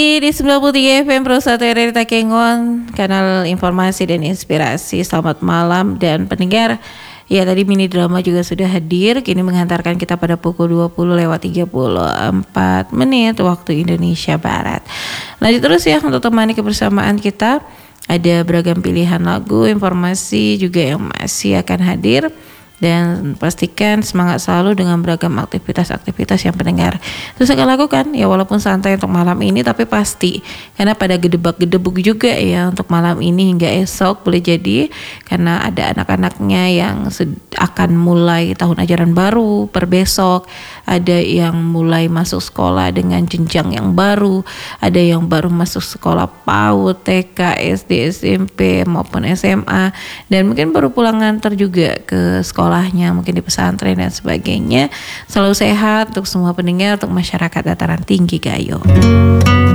Di 93 FM Pro 1 RRI Takengon, kanal informasi dan inspirasi. Selamat malam dan pendengar. Ya, tadi mini drama juga sudah hadir, kini menghantarkan kita pada pukul 20:34 waktu Indonesia Barat. Lanjut terus ya untuk temani kebersamaan kita. Ada beragam pilihan lagu, informasi juga yang masih akan hadir. Dan pastikan semangat selalu dengan beragam aktivitas-aktivitas yang pendengar terus akan lakukan ya, walaupun santai untuk malam ini tapi pasti karena pada gedebak-gedebuk juga ya untuk malam ini hingga esok boleh jadi, karena ada anak-anaknya yang akan mulai tahun ajaran baru per besok, ada yang mulai masuk sekolah dengan jenjang yang baru, ada yang baru masuk sekolah PAUD, TK, SD, SMP maupun SMA, dan mungkin baru pulang nganter juga ke sekolahnya, mungkin di pesantren dan sebagainya. Selalu sehat untuk semua pendengar, untuk masyarakat dataran tinggi Gayo.